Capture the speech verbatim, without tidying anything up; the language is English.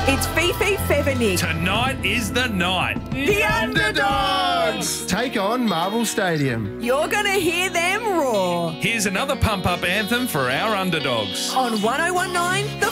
It's Fifi Feathernick. Tonight is the night. The Underdogs. Take on Marvel Stadium. You're going to hear them roar. Here's another pump-up anthem for our underdogs. On one oh one nine, The